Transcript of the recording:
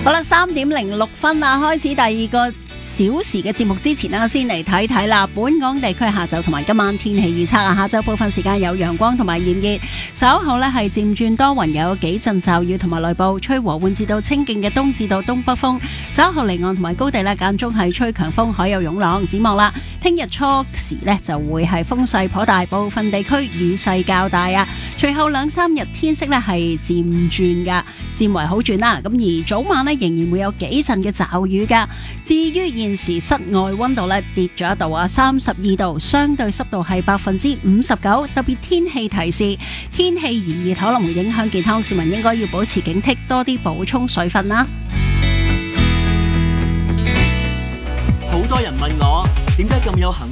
好啦，3:06啦，開始第二個小時嘅節目之前啦，先嚟睇睇啦。本港地區下晝同埋今晚天氣預測啊，下晝部分時間有陽光同埋炎熱，稍後呢係漸轉多雲，有幾陣驟雨同埋雷暴，吹和緩至到清勁嘅東至到東北風。稍後離岸同埋高地呢間中係吹強風，海有湧浪。展望啦，聽日初時呢就會係風勢頗大，部分地區雨勢較大啊。隨後2-3日天色呢係漸轉噶，漸為好轉啦。咁而早晚呢仍然會有幾陣嘅驟雨噶。至於現時室外溫度咧跌咗1度啊，32度，相對濕度係59%。特別天氣提示，天氣炎熱可能會影響健康，市民應該要保持警惕，多啲補充水分啦。 好多人問我點解咁有恒